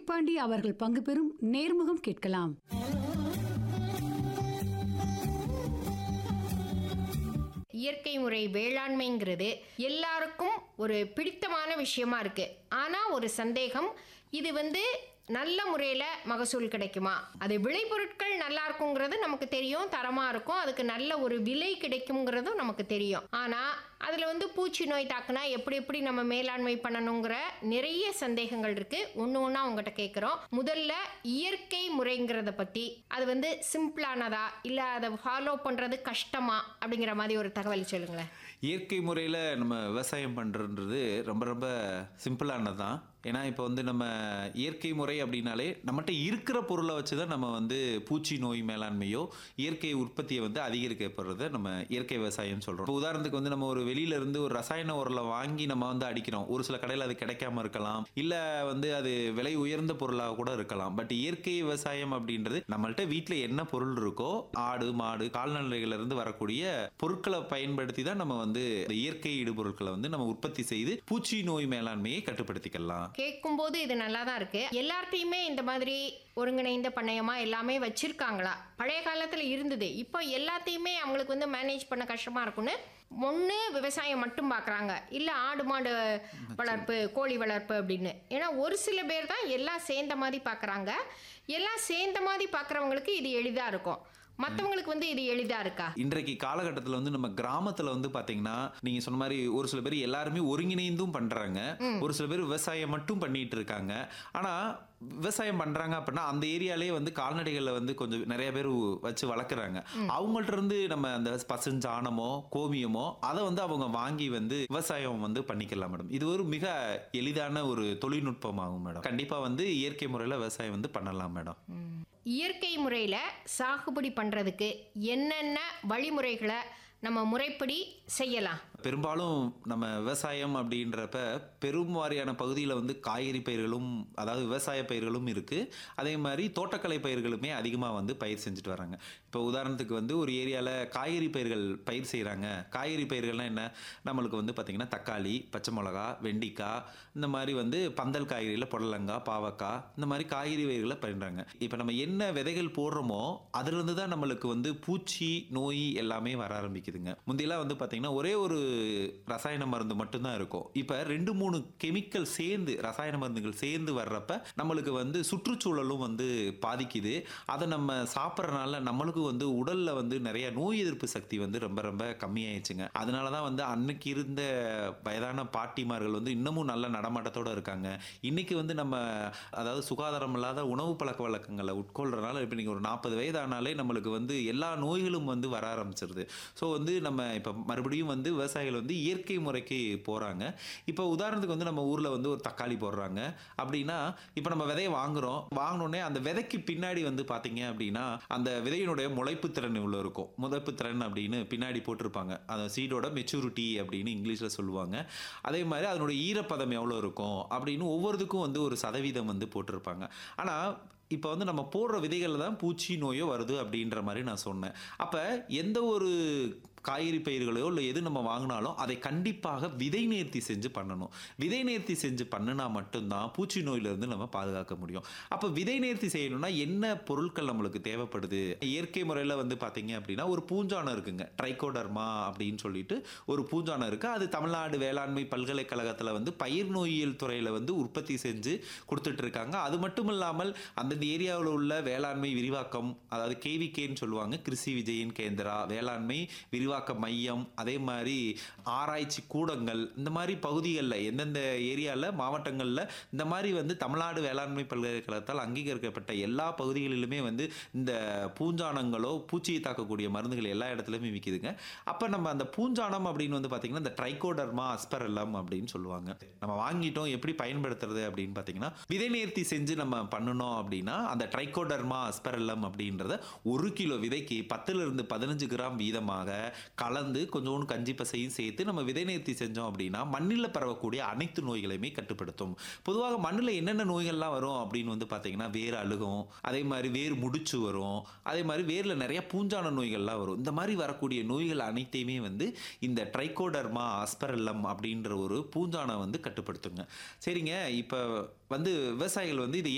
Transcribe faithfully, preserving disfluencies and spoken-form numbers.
தேப்பாண்டி அவர்கள் பங்கு பெறும் நேர்முகம் கேட்கலாம். இயற்கை முறை வேளாண்மைங்கிறது எல்லாருக்கும் ஒரு பிடித்தமான விஷயமா இருக்கு. ஆனா ஒரு சந்தேகம், இது வந்து நல்ல முறையில் மகசூல் கிடைக்குமா? அது விளைபொருட்கள் நல்லா இருக்குங்கிறது நமக்கு தெரியும், தரமாக இருக்கும், அதுக்கு நல்ல ஒரு விலை கிடைக்குங்கிறதும் நமக்கு தெரியும். ஆனால் அதில் வந்து பூச்சி நோய் தாக்குனா எப்படி எப்படி நம்ம மேலாண்மை பண்ணணுங்கிற நிறைய சந்தேகங்கள் இருக்குது. ஒன்று ஒன்றா உங்கள்கிட்ட கேட்குறோம். முதல்ல இயற்கை முறைங்கிறத பற்றி, அது வந்து சிம்பிளானதா இல்லை அதை ஃபாலோ பண்ணுறது கஷ்டமா அப்படிங்கிற மாதிரி ஒரு தகவல் சொல்லுங்களேன். இயற்கை முறையில் நம்ம விவசாயம் பண்ணுறது ரொம்ப ரொம்ப சிம்பிளானது தான். ஏன்னா இப்போ வந்து நம்ம இயற்கை முறை அப்படின்னாலே நம்மகிட்ட இருக்கிற பொருளை வச்சு தான் நம்ம வந்து பூச்சி நோய் மேலாண்மையோ இயற்கை உற்பத்தியை வந்து அதிகரிக்கப்படுறத நம்ம இயற்கை விவசாயம்னு சொல்கிறோம். இப்போ உதாரணத்துக்கு வந்து நம்ம ஒரு வெளியிலேருந்து ஒரு ரசாயன உரலை வாங்கி நம்ம வந்து அடிக்கிறோம். ஒரு சில கடையில் அது கிடைக்காம இருக்கலாம், இல்லை வந்து அது விலை உயர்ந்த பொருளாக கூட இருக்கலாம். பட் இயற்கை விவசாயம் அப்படின்றது நம்மள்ட்ட வீட்டில் என்ன பொருள் இருக்கோ, ஆடு மாடு கால்நடைகளிலிருந்து வரக்கூடிய பொருட்களை பயன்படுத்தி தான் நம்ம வந்து இயற்கை இடுபொருட்களை வந்து நம்ம உற்பத்தி செய்து பூச்சி நோய் மேலாண்மையை கட்டுப்படுத்திக்கலாம். கேட்கும்போது இது நல்லா தான் இருக்கு. எல்லார்ட்டையுமே இந்த மாதிரி ஒருங்கிணைந்த பண்ணையமா எல்லாமே வச்சிருக்காங்களா? பழைய காலத்துல இருந்தது. இப்போ எல்லாத்தையுமே அவங்களுக்கு வந்து மேனேஜ் பண்ண கஷ்டமா இருக்குன்னு ஒன்று விவசாயம் மட்டும் பார்க்குறாங்க, இல்லை ஆடு மாடு வளர்ப்பு கோழி வளர்ப்பு அப்படின்னு. ஏன்னா ஒரு சில பேர் தான் எல்லாம் சேர்ந்த மாதிரி பார்க்குறாங்க. எல்லாம் சேர்ந்த மாதிரி பார்க்குறவங்களுக்கு இது எளிதாக இருக்கும், மற்றவங்களுக்கு வந்து இது எளிதா இருக்கா? இன்றைக்கு காலகட்டத்தில் வந்து நம்ம கிராமத்தில் வந்து பார்த்தீங்கன்னா நீங்கள் சொன்ன மாதிரி ஒரு சில பேர் எல்லாருமே ஒருங்கிணைந்தும் பண்ணுறாங்க, ஒரு சில பேர் விவசாயம் மட்டும் பண்ணிட்டு இருக்காங்க. ஆனால் விவசாயம் பண்ணுறாங்க அப்படின்னா அந்த ஏரியாலே வந்து கால்நடைகளில் வந்து கொஞ்சம் நிறைய பேர் வச்சு வளர்க்குறாங்க. அவங்கள்ட்ட இருந்து நம்ம அந்த பசுஞ்சாணமோ கோமியமோ அதை வந்து அவங்க வாங்கி வந்து விவசாயம் வந்து பண்ணிக்கலாம் மேடம். இது ஒரு மிக எளிதான ஒரு தொழில்நுட்பமாகும் மேடம். கண்டிப்பாக வந்து இயற்கை முறையில் விவசாயம் வந்து பண்ணலாம் மேடம். இயற்கை முறையில் சாகுபடி பண்ணுறதுக்கு என்னென்ன வழிமுறைகளை நம்ம முறைப்படி செய்யலாம்? பெரும்பாலும் நம்ம விவசாயம் அப்படின்றப்ப பெரும் வாரியான பகுதியில் வந்து காய்கறி பயிர்களும் அதாவது விவசாய பயிர்களும் இருக்குது. அதே மாதிரி தோட்டக்கலை பயிர்களுமே அதிகமாக வந்து பயிர் செஞ்சுட்டு வராங்க. இப்போ உதாரணத்துக்கு வந்து ஒரு ஏரியாவில் காய்கறி பயிர்கள் பயிர் செய்கிறாங்க. காய்கறி பயிர்கள்னால் என்ன? நம்மளுக்கு வந்து பார்த்திங்கன்னா தக்காளி, பச்சை மிளகா, வெண்டிக்காய், இந்த மாதிரி வந்து பந்தல் காய்கறியில் புடலங்காய், பாவக்காய், இந்த மாதிரி காய்கறி பயிர்களை பயிர்றாங்க. இப்போ நம்ம என்ன விதைகள் போடுறோமோ அதுலேருந்து தான் நம்மளுக்கு வந்து பூச்சி நோய் எல்லாமே வர ஆரம்பிக்குதுங்க. முந்தையெல்லாம் வந்து பார்த்திங்கன்னா ஒரே ஒரு ரசாயன மருந்து மட்டும்தான் இருக்கும். இப்போ ரெண்டு மூணு கெமிக்கல் சேர்ந்து ரசாயன மருந்துகள் சேர்ந்து வர்றப்ப நம்மளுக்கு வந்து சுற்றுச்சூழலும் வந்து பாதிக்குது. அதை நம்ம சாப்பிட்றதுனால நம்மளுக்கு வந்து உடல்ல வந்து நிறைய நோய் எதிர்ப்பு சக்தி வந்து ரொம்ப ரொம்ப கம்மியாயிடுச்சுங்க. அதனால தான் வந்து அன்னைக்கு இருந்த வயதான பாட்டிமார்கள் வந்து இன்னமும் நல்ல நடமாட்டத்தோடு இருக்காங்க. இன்னைக்கு வந்து நம்ம அதாவது சுகாதாரம் இல்லாத உணவு பழக்க வழக்கங்களை உட்கொள்றதுனால இப்போ நீங்கள் ஒரு நாற்பது வயது ஆனாலே நம்மளுக்கு வந்து எல்லா நோய்களும் வந்து வர ஆரம்பிச்சிருது. ஸோ வந்து நம்ம இப்போ மறுபடியும் வந்து விவசாயிகள் வந்து இயற்கை முறைக்கு போகிறாங்க. இப்போ உதாரணத்துக்கு வந்து நம்ம ஊரில் வந்து ஒரு தக்காளி போடுறாங்க அப்படின்னா இப்போ நம்ம விதையை வாங்குகிறோம். வாங்கினோடனே அந்த விதைக்கு பின்னாடி வந்து பார்த்தீங்க அப்படின்னா அந்த விதையினுடைய முளைப்பு திறன் இவ்வளோ இருக்கும். முளைப்பு திறன் அப்படின்னு பின்னாடி போட்டிருப்பாங்க. அந்த சீடோட மெச்சூரிட்டி அப்படின்னு இங்கிலீஷில் சொல்லுவாங்க. அதே மாதிரி அதனுடைய ஈரப்பதம் எவ்வளோ இருக்கும் அப்படின்னு ஒவ்வொருத்துக்கும் வந்து ஒரு சதவீதம் வந்து போட்டிருப்பாங்க. ஆனால் இப்போ வந்து நம்ம போடுற விதைகளில் தான் பூச்சி நோயோ வருது அப்படின்ற மாதிரி நான் சொன்னேன். அப்போ எந்த ஒரு காய்கறி பயிர்களோ இல்லை எது நம்ம வாங்கினாலும் அதை கண்டிப்பாக விதை நேர்த்தி செஞ்சு பண்ணணும். விதை நேர்த்தி செஞ்சு பண்ணினா மட்டும்தான் பூச்சி நோயிலிருந்து நம்ம பாதுகாக்க முடியும். அப்போ விதை நேர்த்தி செய்யணும்னா என்ன பொருட்கள் நம்மளுக்கு தேவைப்படுது? இயற்கை முறையில் வந்து பார்த்தீங்க அப்படின்னா ஒரு பூஞ்சானம் இருக்குங்க, ட்ரைகோடர்மா அப்படின்னு சொல்லிட்டு ஒரு பூஞ்சானம் இருக்குது. அது தமிழ்நாடு வேளாண்மை பல்கலைக்கழகத்தில் வந்து பயிர் நோயியல் துறையில் வந்து உற்பத்தி செஞ்சு கொடுத்துட்டு இருக்காங்க. அது மட்டும் இல்லாமல் அந்த ஏரியாவில் உள்ள வேளாண்மை விரிவாக்கம், அதாவது கேவிகேன்னு சொல்லுவாங்க, கிருஷி விஜயன் கேந்திரா வேளாண்மை விரிவாக்க மையம், அதே மாதிரி ஆராய்ச்சி கூடங்கள், இந்த மாதிரி பகுதிகளில் எந்தெந்த ஏரியாவில் மாவட்டங்களில் இந்த மாதிரி வந்து தமிழ்நாடு வேளாண்மை பல்கலைக்கழகத்தால் அங்கீகரிக்கப்பட்ட எல்லா பகுதிகளிலுமே வந்து இந்த பூஞ்சானங்களோ பூச்சியை தாக்கக்கூடிய மருந்துகள் எல்லா இடத்துலையுமே விற்கிதுங்க. அப்போ நம்ம அந்த பூஞ்சானம் அப்படின்னு வந்து பார்த்தீங்கன்னா இந்த ட்ரைகோடர்மா அஸ்பெரல்லம் அப்படின்னு சொல்லுவாங்க. நம்ம வாங்கிட்டோம், எப்படி பயன்படுத்துறது அப்படின்னு பார்த்தீங்கன்னா விதை நேர்த்தி செஞ்சு நம்ம பண்ணணும் அப்படின்னா அந்த ட்ரைகோடர்மா அஸ்பெரல்லம் அப்படின்றத ஒரு கிலோ விதைக்கு பத்துல இருந்து பதினஞ்சு கிராம் வீதமாக கலந்து கொஞ்சோண்டு கஞ்சி பசையும் சேர்த்து நம்ம விதை நேர்த்தி செஞ்சோம் அப்படின்னா மண்ணில் பரவக்கூடிய அனைத்து நோய்களையுமே கட்டுப்படுத்தும். பொதுவாக மண்ணில் என்னென்ன நோய்கள்லாம் வரும் அப்படின்னு வந்து பார்த்தீங்கன்னா வேர் அழுகும், அதே மாதிரி வேர் முடிச்சு வரும், அதே மாதிரி வேரில் நிறைய பூஞ்சான நோய்கள்லாம் வரும். இந்த மாதிரி வரக்கூடிய நோய்கள் அனைத்தையுமே வந்து இந்த ட்ரைகோடர்மா அஸ்பெரல்லம் அப்படின்ற ஒரு பூஞ்சானம் வந்து கட்டுப்படுத்துங்க. சரிங்க, இப்போ வந்து விவசாயிகள் வந்து இதை